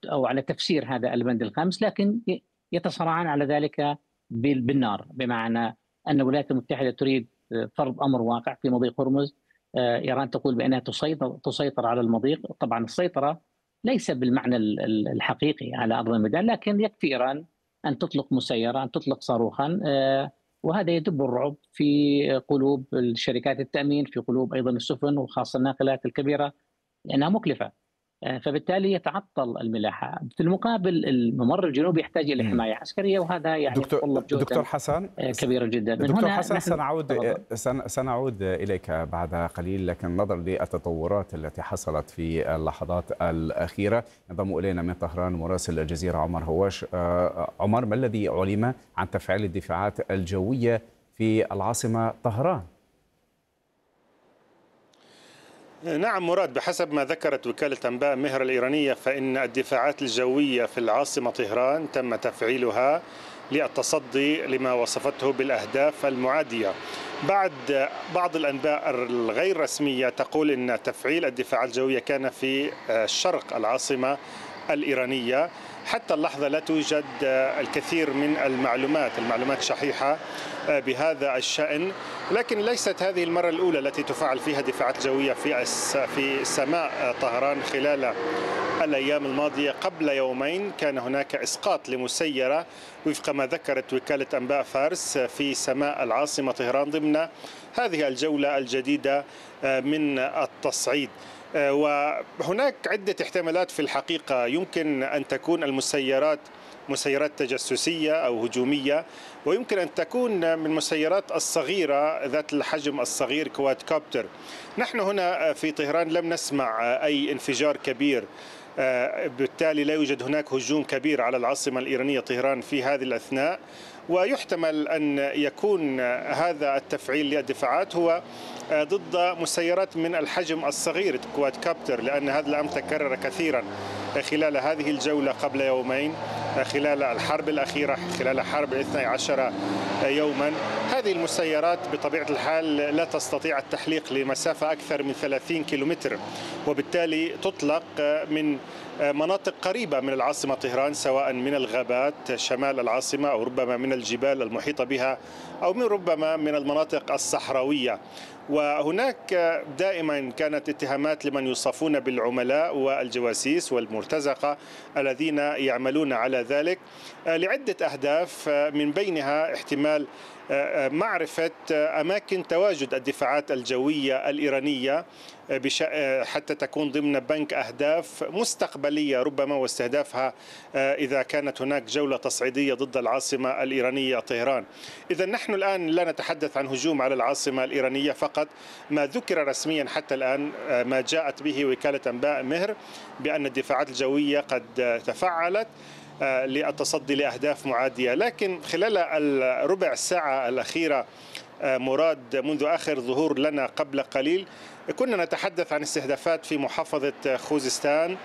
أو على تفسير هذا البند الخامس، لكن يتصارعان على ذلك بالنار، بمعنى أن الولايات المتحدة تريد فرض أمر واقع في مضيق هرمز. إيران تقول بأنها تسيطر على المضيق. طبعا السيطرة ليس بالمعنى الحقيقي على أرض الميدان، لكن يكفي إيران أن تطلق مسيرة، أن تطلق صاروخا، وهذا يدب الرعب في قلوب الشركات التأمين، في قلوب أيضا السفن وخاصة الناقلات الكبيرة، لأنها مكلفة. فبالتالي يتعطل الملاحة. في المقابل الممر الجنوبي يحتاج إلى مم. حماية عسكرية، وهذا يعني يتطلب دكتور جهدا حسن، كبيرا جدا. من دكتور هنا حسن، نحن تفضل. سنعود إليك بعد قليل، لكن نظرا للتطورات التي حصلت في اللحظات الأخيرة ينضم إلينا من طهران مراسل الجزيرة عمر هواش. عمر، ما الذي علم عن تفعيل الدفاعات الجوية في العاصمة طهران؟ نعم مراد، بحسب ما ذكرت وكالة أنباء مهر الإيرانية فإن الدفاعات الجوية في العاصمة طهران تم تفعيلها للتصدي لما وصفته بالأهداف المعادية. بعض الأنباء الغير رسمية تقول أن تفعيل الدفاعات الجوية كان في شرق العاصمة الإيرانية. حتى اللحظة لا توجد الكثير من المعلومات شحيحة بهذا الشأن، لكن ليست هذه المرة الأولى التي تفعل فيها دفاعات جوية في سماء طهران. خلال الأيام الماضية قبل يومين كان هناك إسقاط لمسيرة وفق ما ذكرت وكالة أنباء فارس في سماء العاصمة طهران ضمن هذه الجولة الجديدة من التصعيد. وهناك عدة احتمالات في الحقيقة. يمكن أن تكون المسيرات مسيرات تجسسية أو هجومية، ويمكن أن تكون من المسيرات الصغيرة ذات الحجم الصغير كواد كوبتر. نحن هنا في طهران لم نسمع أي انفجار كبير، بالتالي لا يوجد هناك هجوم كبير على العاصمة الإيرانية طهران في هذه الأثناء. ويحتمل أن يكون هذا التفعيل للدفاعات هو ضد مسيرات من الحجم الصغير كواد كابتر، لأن هذا الأمر تكرر كثيرا خلال هذه الجولة قبل يومين، خلال الحرب الأخيرة، خلال حرب 12 يوما. هذه المسيرات بطبيعة الحال لا تستطيع التحليق لمسافة أكثر من 30 كيلومتر، وبالتالي تطلق من مناطق قريبة من العاصمة طهران، سواء من الغابات شمال العاصمة أو ربما من الجبال المحيطة بها أو من ربما من المناطق الصحراوية. وهناك دائما كانت اتهامات لمن يوصفون بالعملاء والجواسيس والمرتزقة الذين يعملون على ذلك لعدة أهداف، من بينها احتمال معرفة أماكن تواجد الدفاعات الجوية الإيرانية حتى تكون ضمن بنك أهداف مستقبلية ربما، واستهدافها إذا كانت هناك جولة تصعيدية ضد العاصمة الإيرانية طهران. إذا نحن الآن لا نتحدث عن هجوم على العاصمة الإيرانية فقط. ما ذكر رسميا حتى الآن ما جاءت به وكالة أنباء مهر بأن الدفاعات الجوية قد تفعلت للتصدي لأهداف معادية. لكن خلال الربع ساعة الأخيرة مراد، منذ آخر ظهور لنا قبل قليل، كنا نتحدث عن استهدافات في محافظة خوزستان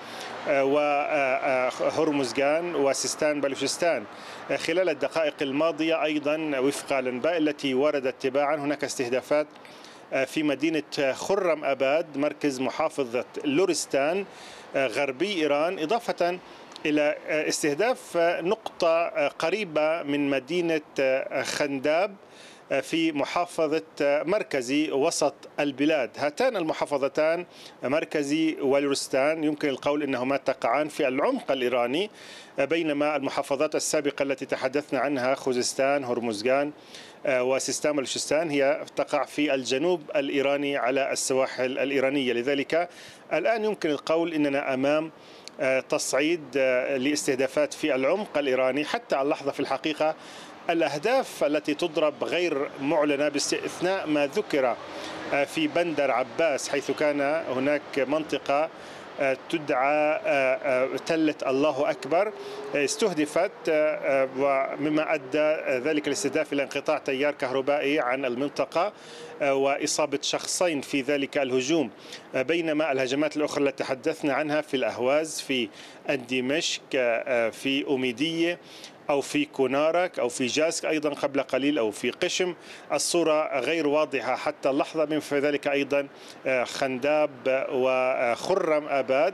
وهرمزغان وسيستان بلوشستان. خلال الدقائق الماضية أيضا وفق الأنباء التي وردت تباعا هناك استهدافات في مدينة خرم أباد مركز محافظة لورستان غربي إيران، إضافة إلى استهداف نقطة قريبة من مدينة خنداب في محافظة مركزي وسط البلاد. هاتان المحافظتان مركزي ولورستان يمكن القول أنهما تقعان في العمق الإيراني، بينما المحافظات السابقة التي تحدثنا عنها خوزستان هرمزغان وسيستان بلوشستان هي تقع في الجنوب الإيراني على السواحل الإيرانية. لذلك الآن يمكن القول أننا أمام تصعيد لاستهدافات في العمق الإيراني. حتى اللحظة في الحقيقة الأهداف التي تضرب غير معلنة، باستثناء ما ذكر في بندر عباس، حيث كان هناك منطقة تدعى تلة الله أكبر استهدفت، ومما أدى ذلك الاستهداف إلى انقطاع تيار كهربائي عن المنطقة وإصابة شخصين في ذلك الهجوم. بينما الهجمات الأخرى التي تحدثنا عنها في الأهواز، في دمشق، في أوميدية، أو في كونارك، أو في جاسك أيضا قبل قليل، أو في قشم، الصورة غير واضحة حتى اللحظة. من في ذلك أيضا خنداب وخرم أباد.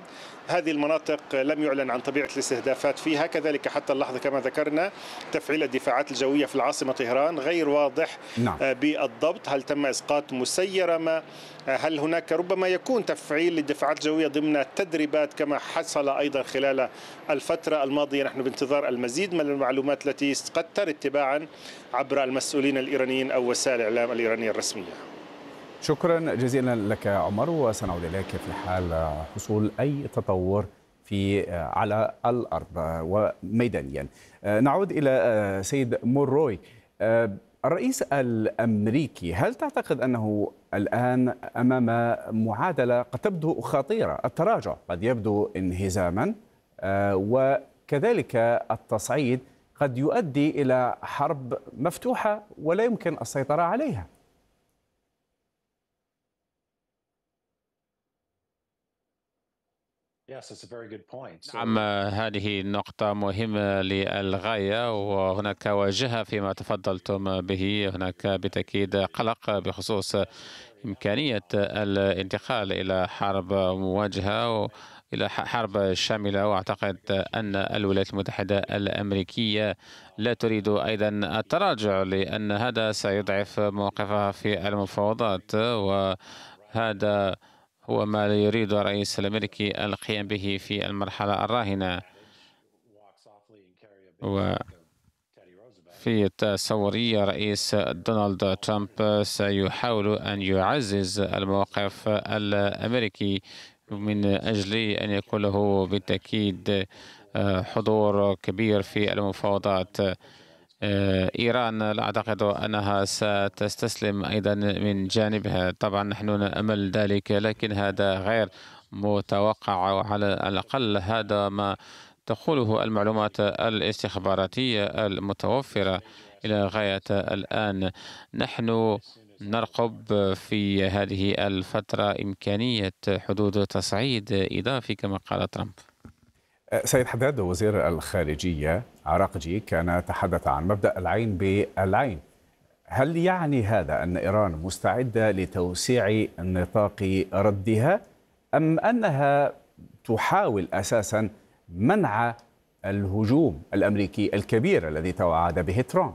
هذه المناطق لم يعلن عن طبيعة الاستهدافات فيها، كذلك حتى اللحظة كما ذكرنا تفعيل الدفاعات الجوية في العاصمة طهران غير واضح نعم. بالضبط. هل تم إسقاط مسيرة ما؟ هل هناك ربما يكون تفعيل الدفاعات الجوية ضمن التدريبات كما حصل أيضا خلال الفترة الماضية؟ نحن بانتظار المزيد من المعلومات التي قد ترد تباعا عبر المسؤولين الإيرانيين أو وسائل الإعلام الإيرانية الرسمية. شكرا جزيلا لك عمر، وسنعود إليك في حال حصول أي تطور على الأرض وميدانيا. نعود إلى سيد موروي. الرئيس الأمريكي، هل تعتقد أنه الآن أمام معادلة قد تبدو خطيرة؟ التراجع قد يبدو انهزاما، وكذلك التصعيد قد يؤدي إلى حرب مفتوحة ولا يمكن السيطرة عليها. نعم، هذه نقطة مهمة للغاية، وهناك واجهة فيما تفضلتم به. هناك بالتأكيد قلق بخصوص إمكانية الانتقال إلى حرب مواجهة إلى حرب شاملة، وأعتقد أن الولايات المتحدة الأمريكية لا تريد أيضا التراجع، لأن هذا سيضعف موقفها في المفاوضات، وهذا هو ما يريد الرئيس الأمريكي القيام به في المرحلة الراهنة. وفي تصوري رئيس دونالد ترامب سيحاول أن يعزز الموقف الأمريكي من أجل أن يكون له بالتأكيد حضور كبير في المفاوضات. إيران لا أعتقد أنها ستستسلم أيضا من جانبها، طبعا نحن نأمل ذلك، لكن هذا غير متوقع، وعلى الأقل هذا ما تقوله المعلومات الاستخباراتية المتوفرة إلى غاية الآن. نحن نرقب في هذه الفترة إمكانية حدوث تصعيد إضافي كما قال ترامب. سيد حداد، وزير الخارجية عراقجي كان تحدث عن مبدأ العين بالعين. هل يعني هذا أن إيران مستعدة لتوسيع نطاق ردها، أم أنها تحاول أساسا منع الهجوم الأمريكي الكبير الذي توعد به ترامب؟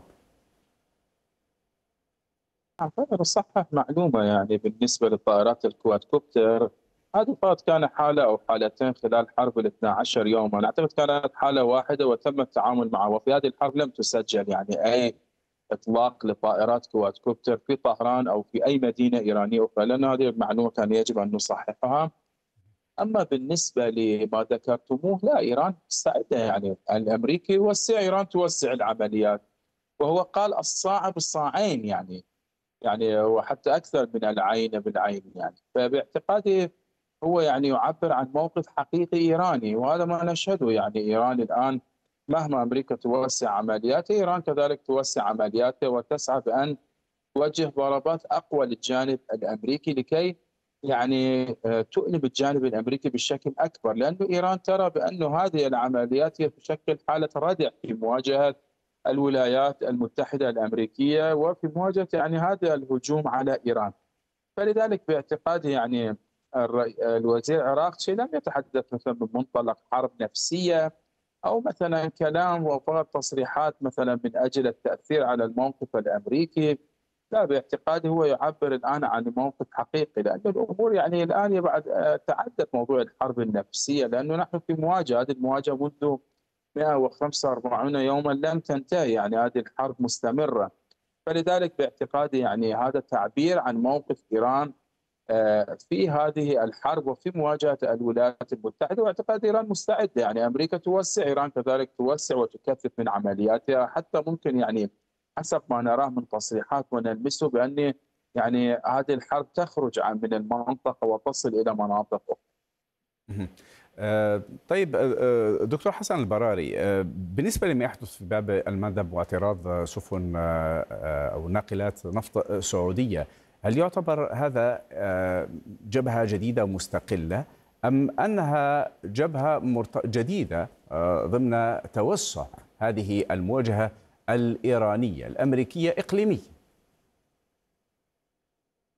أعتقد الصحة معلومة يعني بالنسبة للطائرات الكوادكوبتر، هذه فقط كان حالة أو حالتين خلال حرب ال 12 يوما. أعتقد كانت حالة واحدة وتم التعامل معها، وفي هذه الحرب لم تسجل يعني أي إطلاق لطائرات كوادكوبتر في طهران أو في أي مدينة إيرانية أخرى، لأن هذه المعلومة كان يجب أن نصححها. أما بالنسبة لما ذكرتموه، لا، إيران مستعدة، يعني الأمريكي يوسع، إيران توسع العمليات، وهو قال الصاع بالصاعين يعني وحتى أكثر من العين بالعين يعني. فباعتقادي هو يعني يعبر عن موقف حقيقي إيراني، وهذا ما نشهده. يعني إيران الآن مهما أمريكا توسع عملياتها، إيران كذلك توسع عملياتها وتسعى بأن توجه ضربات أقوى للجانب الأمريكي لكي يعني تؤلم الجانب الأمريكي بشكل أكبر، لأن إيران ترى بأن هذه العمليات هي تشكل حالة ردع في مواجهة الولايات المتحدة الأمريكية وفي مواجهة يعني هذا الهجوم على إيران. فلذلك باعتقادي يعني الوزير العراقي لم يتحدث مثلا من منطلق حرب نفسية أو مثلا كلام وفقط تصريحات مثلا من أجل التأثير على الموقف الأمريكي. لا، باعتقادي هو يعبر الآن عن موقف حقيقي، لأن الأمور يعني الآن بعد تعدت موضوع الحرب النفسية، لأنه نحن في مواجهة، هذه المواجهة منذ 145 يوما لم تنتهي، يعني هذه الحرب مستمرة. فلذلك باعتقادي يعني هذا تعبير عن موقف إيران في هذه الحرب وفي مواجهة الولايات المتحدة. واعتقاد إيران مستعدة، يعني أمريكا توسع، إيران كذلك توسع وتكثف من عملياتها، حتى ممكن يعني حسب ما نراه من تصريحات ونلمسه بأن يعني هذه الحرب تخرج من المنطقة وتصل إلى مناطق أخرى. طيب دكتور حسن البراري، بالنسبة لما يحدث في باب المندب واعتراض سفن أو ناقلات نفط سعودية، هل يعتبر هذا جبهة جديدة مستقلة، أم أنها جبهة جديدة ضمن توسع هذه المواجهة الإيرانية الأمريكية إقليمية؟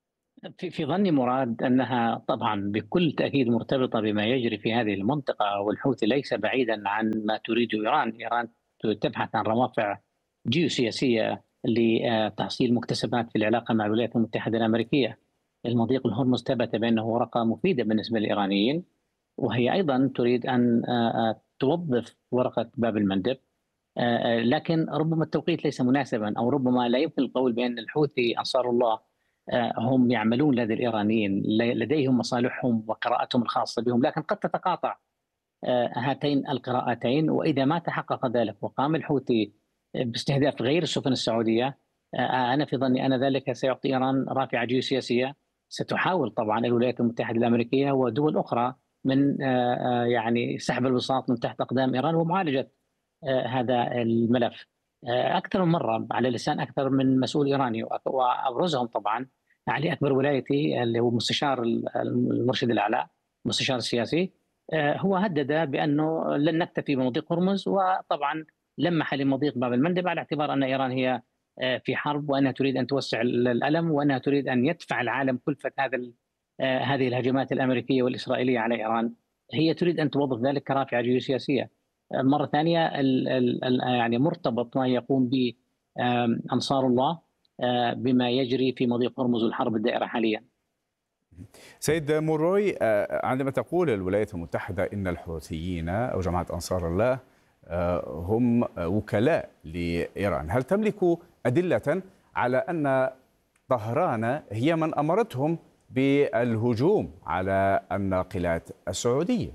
في ظني مراد أنها طبعا بكل تأكيد مرتبطة بما يجري في هذه المنطقة، والحوثي ليس بعيدا عن ما تريده إيران. إيران تبحث عن روافع جيوسياسية لتحصيل مكتسبات في العلاقة مع الولايات المتحدة الأمريكية. المضيق الهرمز ثبت بأنه ورقة مفيدة بالنسبة للإيرانيين، وهي أيضا تريد أن توظف ورقة باب المندب، لكن ربما التوقيت ليس مناسبا، أو ربما لا يمكن القول بأن الحوثي أنصار الله هم يعملون لدى الإيرانيين، لديهم مصالحهم وقراءتهم الخاصة بهم، لكن قد تتقاطع هاتين القراءتين. وإذا ما تحقق ذلك وقام الحوثي باستهداف غير السفن السعودية، أنا في ظني أن ذلك سيعطي إيران رافعة جيوسياسية. ستحاول طبعا الولايات المتحدة الأمريكية ودول أخرى من يعني سحب البساط من تحت أقدام إيران ومعالجة هذا الملف. أكثر من مرة على لسان أكثر من مسؤول إيراني، وأبرزهم طبعا علي أكبر ولايتي اللي هو مستشار المرشد الأعلى، المستشار السياسي. هو هدد بأنه لن نكتفي بمضيق هرمز، وطبعا لمح لمضيق باب المندب على اعتبار أن إيران هي في حرب، وأنها تريد أن توسع الألم، وأنها تريد أن يدفع العالم كلفة هذه الهجمات الأمريكية والإسرائيلية على إيران. هي تريد أن توظف ذلك كرافعة جيوسياسية. مرة ثانية يعني مرتبط ما يقوم به أنصار الله بما يجري في مضيق هرمز والحرب الدائرة حاليا. سيد موروي، عندما تقول الولايات المتحدة إن الحوثيين أو جماعة أنصار الله هم وكلاء لإيران، هل تملك أدلة على أن طهران هي من أمرتهم بالهجوم على الناقلات السعودية؟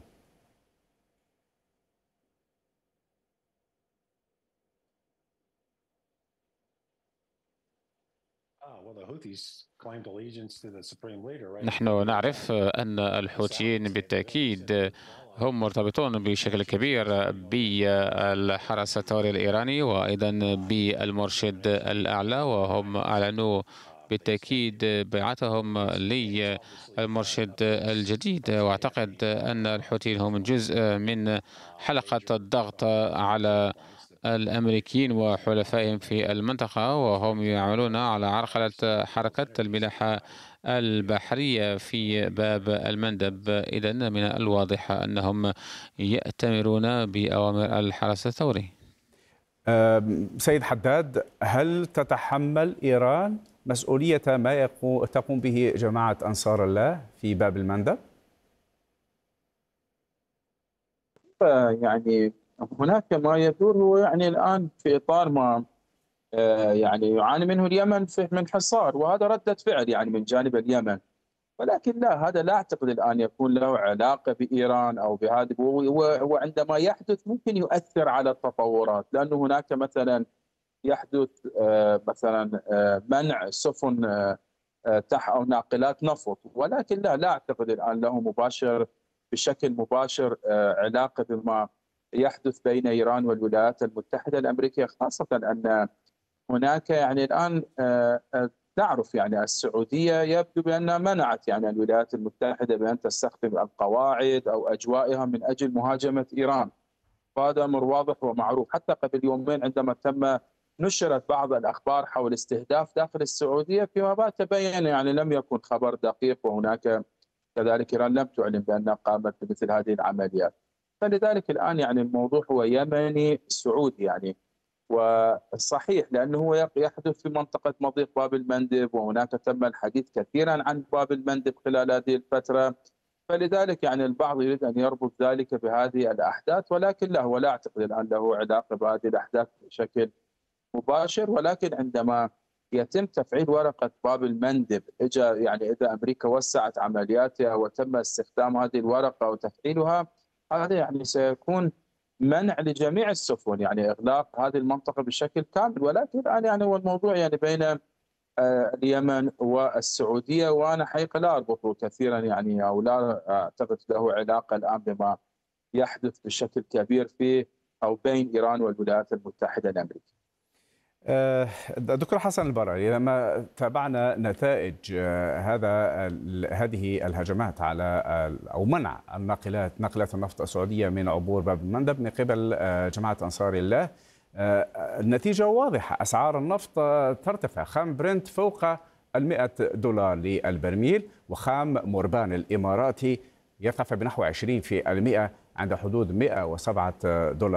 نحن نعرف أن الحوثيين بالتأكيد هم مرتبطون بشكل كبير بالحرس الثوري الإيراني وأيضا بالمرشد الأعلى، وهم أعلنوا بالتأكيد بيعتهم للمرشد الجديد. وأعتقد أن الحوثيين هم جزء من حلقة الضغط على الأمريكيين وحلفائهم في المنطقة، وهم يعملون على عرقلة حركة الملاحة البحرية في باب المندب. إذن من الواضح أنهم يأتمرون بأوامر الحرس الثوري. سيد حداد، هل تتحمل إيران مسؤولية ما تقوم به جماعة أنصار الله في باب المندب؟ يعني هناك ما يدور هو يعني الآن في إطار ما يعني يعاني منه اليمن من حصار، وهذا ردة فعل يعني من جانب اليمن، ولكن لا، هذا لا أعتقد الآن يكون له علاقة بإيران أو بهذا. وعندما يحدث ممكن يؤثر على التطورات، لأنه هناك مثلا يحدث مثلا منع سفن أو ناقلات نفط، ولكن لا أعتقد الآن له بشكل مباشر علاقة بما يحدث بين إيران والولايات المتحدة الأمريكية، خاصة أن هناك يعني الآن نعرف يعني السعودية يبدو بأنها منعت يعني الولايات المتحدة بأن تستخدم القواعد أو أجوائها من أجل مهاجمة إيران، وهذا أمر واضح ومعروف. حتى قبل يومين عندما نشرت بعض الأخبار حول استهداف داخل السعودية، فيما بعد تبين يعني لم يكن خبر دقيق، وهناك كذلك إيران لم تعلن بأنها قامت بمثل هذه العمليات. فلذلك الآن يعني الموضوع هو يمني سعودي يعني، وصحيح لأنه هو يحدث في منطقة مضيق باب المندب، وهناك تم الحديث كثيرا عن باب المندب خلال هذه الفترة، فلذلك يعني البعض يريد أن يربط ذلك بهذه الأحداث، ولكن لا، هو لا أعتقد الآن له علاقة بهذه الأحداث بشكل مباشر. ولكن عندما يتم تفعيل ورقة باب المندب، يعني إذا أمريكا وسعت عملياتها وتم استخدام هذه الورقة وتفعيلها، هذا يعني سيكون منع لجميع السفن، يعني إغلاق هذه المنطقة بشكل كامل. ولكن الآن يعني هو الموضوع يعني بين اليمن والسعودية، وأنا حقيقة لا أربطه كثيرا يعني، أو لا أعتقد له علاقة الآن بما يحدث بشكل كبير في أو بين إيران والولايات المتحدة الأمريكية. دكتور حسن البرعي، لما تابعنا نتائج هذه الهجمات على أو منع ناقلات النفط السعودية من عبور باب المندب من قبل جماعة أنصار الله، النتيجة واضحة، أسعار النفط ترتفع، خام برنت فوق $100 للبرميل، وخام موربان الإماراتي يرتفع بنحو 20% عند حدود $107